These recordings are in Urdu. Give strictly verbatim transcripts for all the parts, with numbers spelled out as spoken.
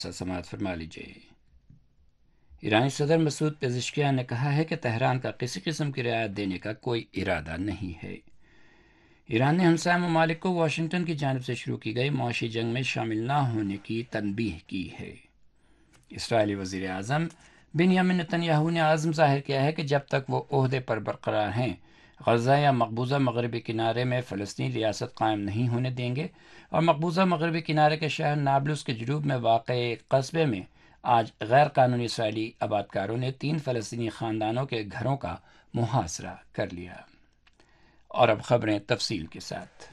سماعت فرما لیجیے۔ ایرانی صدر مسعود پزشکیان نے کہا ہے کہ تہران کا کسی قسم کی رعایت دینے کا کوئی ارادہ نہیں ہے۔ ایران نے ہمسایہ ممالک کو واشنگٹن کی جانب سے شروع کی گئی معاشی جنگ میں شامل نہ ہونے کی تنبیہ کی ہے۔ اسرائیلی وزیر اعظم بنیامین نتن یاہو نے عزم ظاہر کیا ہے کہ جب تک وہ عہدے پر برقرار ہیں غزہ یا مقبوضہ مغربی کنارے میں فلسطین ریاست قائم نہیں ہونے دیں گے، اور مقبوضہ مغربی کنارے کے شہر نابلس کے جنوب میں واقع ایک قصبے میں آج غیر قانونی اسرائیلی آبادکاروں نے تین فلسطینی خاندانوں کے گھروں کا محاصرہ کر لیا۔ اور اب خبریں تفصیل کے ساتھ۔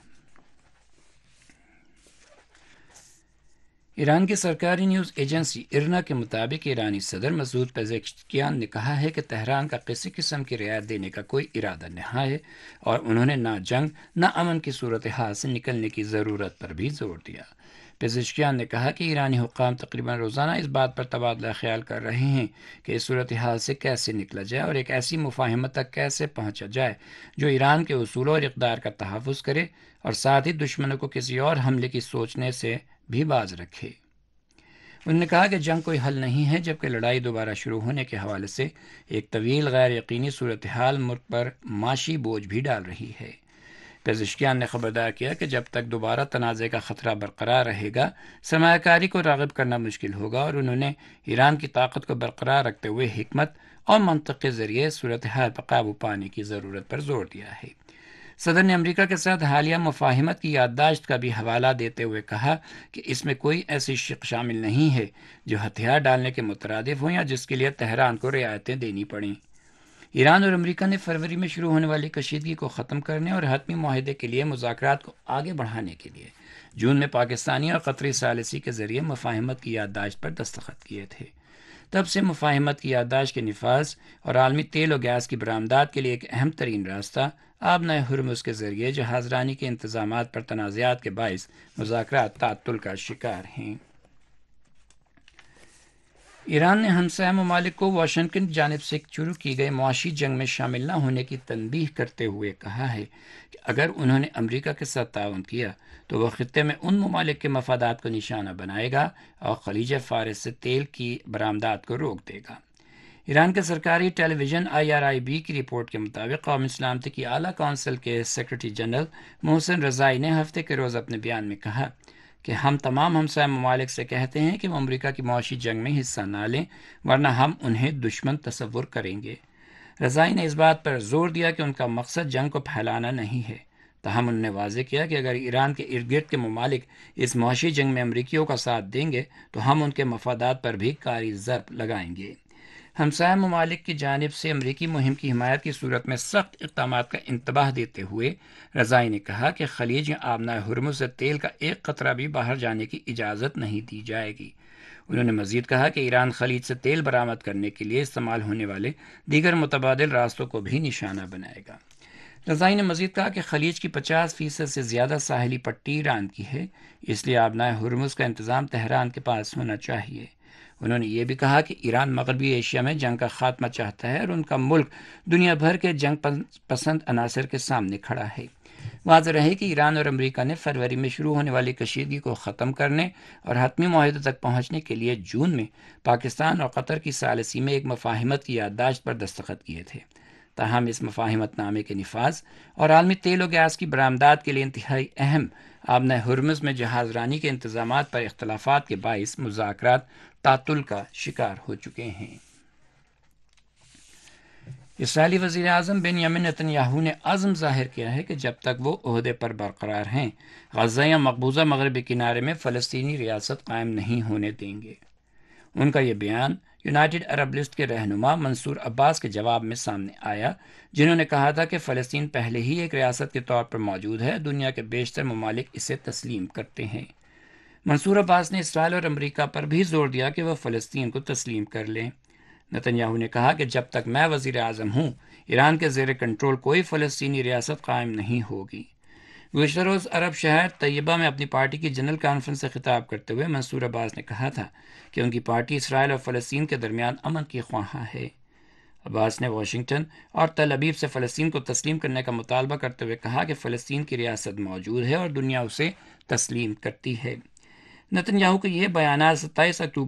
ایران کی سرکاری نیوز ایجنسی ارنا کے مطابق ایرانی صدر مسعود پزشکیان نے کہا ہے کہ تہران کا کسی قسم کی رعایت دینے کا کوئی ارادہ نہ ہے، اور انہوں نے نہ جنگ نہ امن کی صورتحال سے نکلنے کی ضرورت پر بھی زور دیا۔ پزشکیان نے کہا کہ ایرانی حکام تقریباً روزانہ اس بات پر تبادلہ خیال کر رہے ہیں کہ اس صورتحال سے کیسے نکلا جائے اور ایک ایسی مفاہمت تک کیسے پہنچا جائے جو ایران کے اصولوں اور اقدار کا تحفظ کرے اور ساتھ ہی دشمنوں کو کسی اور حملے کی سوچنے سے بھی باز رکھے۔ انہوں نے کہا کہ جنگ کوئی حل نہیں ہے، جبکہ لڑائی دوبارہ شروع ہونے کے حوالے سے ایک طویل غیر یقینی صورتحال ملک پر معاشی بوجھ بھی ڈال رہی ہے۔ پزشکیان نے خبردار کیا کہ جب تک دوبارہ تنازع کا خطرہ برقرار رہے گا سرمایہ کاری کو راغب کرنا مشکل ہوگا، اور انہوں نے ایران کی طاقت کو برقرار رکھتے ہوئے حکمت اور منطق کے ذریعے صورتحال پر قابو پانے کی ضرورت پر زور دیا ہے۔ صدر نے امریکہ کے ساتھ حالیہ مفاہمت کی یادداشت کا بھی حوالہ دیتے ہوئے کہا کہ اس میں کوئی ایسی شق شامل نہیں ہے جو ہتھیار ڈالنے کے مترادف ہو یا جس کے لیے تہران کو رعایتیں دینی پڑیں۔ ایران اور امریکہ نے فروری میں شروع ہونے والی کشیدگی کو ختم کرنے اور حتمی معاہدے کے لیے مذاکرات کو آگے بڑھانے کے لیے جون میں پاکستانی اور قطری ثالثی کے ذریعے مفاہمت کی یادداشت پر دستخط کیے تھے۔ تب سے مفاہمت کی یادداشت کے نفاذ اور عالمی تیل و گیس کی برآمدات کے لیے ایک اہم ترین راستہ آبنائے ہرمز کے ذریعے جہاز رانی کے انتظامات پر تنازعات کے باعث مذاکرات تعطل کا شکار ہیں۔ ایران نے ہمسایہ ممالک کو واشنگٹن کی جانب سے شروع کی گئی معاشی جنگ میں شامل نہ ہونے کی تنبیہ کرتے ہوئے کہا ہے کہ اگر انہوں نے امریکہ کے ساتھ تعاون کیا تو وہ خطے میں ان ممالک کے مفادات کو نشانہ بنائے گا اور خلیج فارس سے تیل کی برآمدات کو روک دے گا۔ ایران کے سرکاری ٹیلی vision I R I be کی رپورٹ کے مطابق قومی سلامتی کی اعلیٰ کونسل کے سیکرٹری جنرل محسن رضائی نے ہفتے کے روز اپنے بیان میں کہا کہ ہم تمام ہمسایہ ممالک سے کہتے ہیں کہ وہ امریکہ کی معاشی جنگ میں حصہ نہ لیں، ورنہ ہم انہیں دشمن تصور کریں گے۔ رضائی نے اس بات پر زور دیا کہ ان کا مقصد جنگ کو پھیلانا نہیں ہے، تاہم انہوں نے واضح کیا کہ اگر ایران کے ارد گرد کے ممالک اس معاشی جنگ میں امریکیوں کا ساتھ دیں گے تو ہم ان کے مفادات پر بھی کاری ضرب لگائیں گے۔ ہمسایہ ممالک کی جانب سے امریکی مہم کی حمایت کی صورت میں سخت اقدامات کا انتباہ دیتے ہوئے رضائی نے کہا کہ خلیج یا آبنائے ہرمز سے تیل کا ایک قطرہ بھی باہر جانے کی اجازت نہیں دی جائے گی۔ انہوں نے مزید کہا کہ ایران خلیج سے تیل برآمد کرنے کے لیے استعمال ہونے والے دیگر متبادل راستوں کو بھی نشانہ بنائے گا۔ رضائی نے مزید کہا کہ خلیج کی پچاس فیصد سے زیادہ ساحلی پٹی ایران کی ہے، اس لیے آبنائے ہرمز کا انتظام تہران کے پاس ہونا چاہیے۔ انہوں نے یہ بھی کہا کہ ایران مغربی ایشیا میں جنگ کا خاتمہ چاہتا ہے اور ان کا ملک دنیا بھر کے جنگ پسند عناصر کے سامنے کھڑا ہے۔ واضح رہے کہ ایران اور امریکہ نے فروری میں شروع ہونے والی کشیدگی کو ختم کرنے اور حتمی معاہدے تک پہنچنے کے لیے جون میں پاکستان اور قطر کی ثالثی میں ایک مفاہمت کی یادداشت پر دستخط کیے تھے، تاہم اس مفاہمت نامے کے نفاذ اور عالمی تیل و گیس کی برآمدات کے لیے انتہائی اہم آبنائے ہرمز میں جہاز رانی کے انتظامات پر اختلافات کے باعث مذاکرات تعطل کا شکار ہو چکے ہیں۔ اسرائیلی وزیر اعظم بنیامین نتن یاہو نے عزم ظاہر کیا ہے کہ جب تک وہ عہدے پر برقرار ہیں غزہ یا مقبوضہ مغربی کنارے میں فلسطینی ریاست قائم نہیں ہونے دیں گے۔ ان کا یہ بیان یونائٹڈ عرب لسٹ کے رہنما منصور عباس کے جواب میں سامنے آیا، جنہوں نے کہا تھا کہ فلسطین پہلے ہی ایک ریاست کے طور پر موجود ہے، دنیا کے بیشتر ممالک اسے تسلیم کرتے ہیں۔ منصور عباس نے اسرائیل اور امریکہ پر بھی زور دیا کہ وہ فلسطین کو تسلیم کر لیں۔ نتن یاہو نے کہا کہ جب تک میں وزیر اعظم ہوں ایران کے زیر کنٹرول کوئی فلسطینی ریاست قائم نہیں ہوگی۔ گزشتہ روز عرب شہر طیبہ میں اپنی پارٹی کی جنرل کانفرنس سے خطاب کرتے ہوئے منصور عباس نے کہا تھا کہ ان کی پارٹی اسرائیل اور فلسطین کے درمیان امن کی خواہاں ہے۔ عباس نے واشنگٹن اور تل ابیب سے فلسطین کو تسلیم کرنے کا مطالبہ کرتے ہوئے کہا کہ فلسطین کی ریاست موجود ہے اور دنیا اسے تسلیم کرتی ہے۔ نتن یاہو کے یہ بیانات ستائیس اکتوبر